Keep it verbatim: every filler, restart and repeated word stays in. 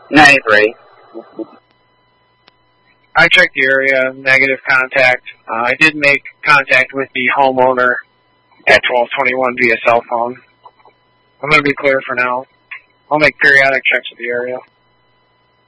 ninety-three. I checked the area, negative contact. Uh, I did make contact with the homeowner at twelve twenty-one via cell phone. I'm going to be clear for now. I'll make periodic checks of the area.